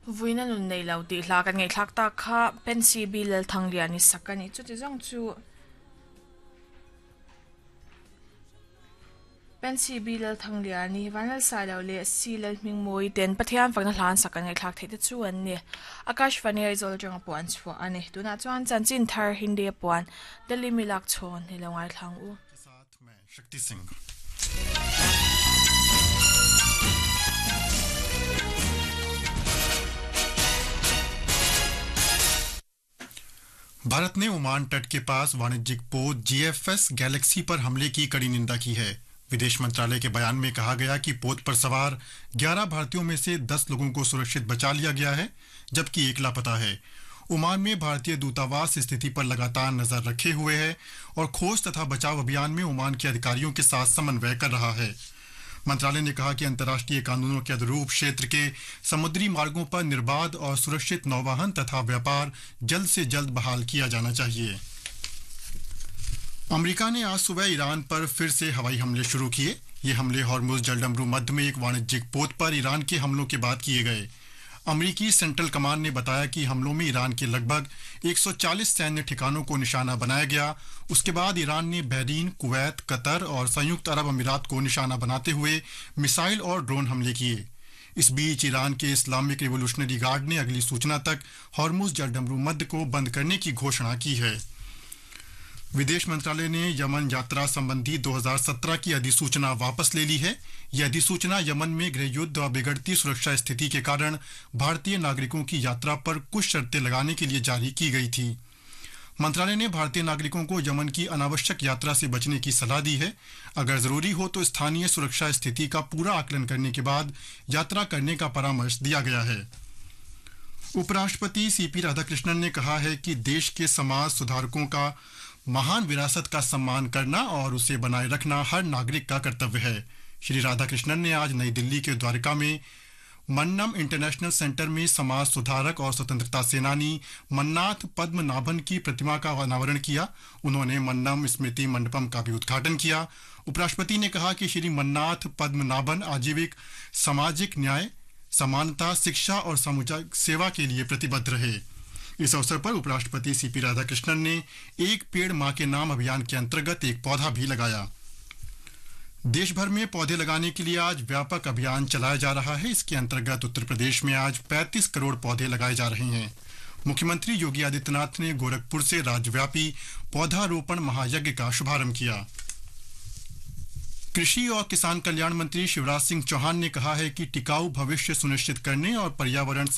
Vuina nun nei lau ti hla kan ngai thlak ta kha pensi bilal thang lian ni sakani chu ti zong chu pensi bilal thang lian ni vanal sai lau le silal ming moi ten pathian fakna hlan sakan ngai thlak thei te chu an ni akash fani aizol jong apuan chwa ani tuna chuan chanchin thar hindi apuan dali milak chon ni lawai thlang u साथ मैं शक्ति सिंह। भारत ने Oman तट के पास वाणिज्यिक पोत GFS Galaxy पर हमले की कड़ी निंदा की है। विदेश मंत्रालय के बयान में कहा गया कि पोत पर सवार 11 भारतीयों में से 10 लोगों को सुरक्षित बचा लिया गया है, जबकि एक लापता है। ओमान में भारतीय दूतावास स्थिति पर लगातार नजर रखे हुए है और खोज तथा बचाव अभियान में ओमान के अधिकारियों के साथ समन्वय कर रहा है। मंत्रालय ने कहा कि अंतर्राष्ट्रीय कानूनों के अनुरूप क्षेत्र के समुद्री मार्गों पर निर्बाध और सुरक्षित नौवहन तथा व्यापार जल्द से जल्द बहाल किया जाना चाहिए। अमेरिका ने आज सुबह ईरान पर फिर से हवाई हमले शुरू किए। ये हमले हॉर्मुज जलडमरू मध्य में एक वाणिज्यिक पोत पर ईरान के हमलों के बाद किए गए। अमेरिकी सेंट्रल कमांड ने बताया कि हमलों में ईरान के लगभग 140 सैन्य ठिकानों को निशाना बनाया गया। उसके बाद ईरान ने बहरीन, कुवैत, कतर और संयुक्त अरब अमीरात को निशाना बनाते हुए मिसाइल और ड्रोन हमले किए। इस बीच ईरान के इस्लामिक रिवोल्यूशनरी गार्ड ने अगली सूचना तक हॉर्मुज जलडमरू मध्य को बंद करने की घोषणा की है। विदेश मंत्रालय ने यमन यात्रा संबंधी 2017 की अधिसूचना वापस ले ली है। यह अधिसूचना यमन में गृह युद्ध और बिगड़ती सुरक्षा स्थिति के कारण भारतीय नागरिकों की यात्रा पर कुछ शर्तें लगाने के लिए जारी की गई थी। मंत्रालय ने भारतीय नागरिकों को यमन की अनावश्यक यात्रा से बचने की सलाह दी है। अगर जरूरी हो तो स्थानीय सुरक्षा स्थिति का पूरा आकलन करने के बाद यात्रा करने का परामर्श दिया गया है। उपराष्ट्रपति सीपी राधाकृष्णन ने कहा है कि देश के समाज सुधारकों का महान विरासत का सम्मान करना और उसे बनाए रखना हर नागरिक का कर्तव्य है। श्री राधाकृष्णन ने आज नई दिल्ली के द्वारका में मन्नम इंटरनेशनल सेंटर में समाज सुधारक और स्वतंत्रता सेनानी मन्नाथ पद्मनाभन की प्रतिमा का अनावरण किया। उन्होंने मन्नम स्मृति मंडपम का भी उद्घाटन किया। उपराष्ट्रपति ने कहा कि श्री मन्नाथ पद्मनाभन आजीविक सामाजिक न्याय, समानता, शिक्षा और सामुदायिक सेवा के लिए प्रतिबद्ध रहे। इस अवसर पर उपराष्ट्रपति सीपी राधाकृष्णन ने एक पेड़ मां के नाम अभियान के अंतर्गत एक पौधा भी लगाया। देश भर में पौधे लगाने के लिए आज व्यापक अभियान चलाया जा रहा है। इसके अंतर्गत उत्तर प्रदेश में आज 35 करोड़ पौधे लगाए जा रहे हैं। मुख्यमंत्री योगी आदित्यनाथ ने गोरखपुर से राज्यव्यापी पौधारोपण महायज्ञ का शुभारंभ किया। कृषि और किसान कल्याण मंत्री शिवराज सिंह चौहान ने कहा है कि टिकाऊ भविष्य सुनिश्चित करने और पर्यावरण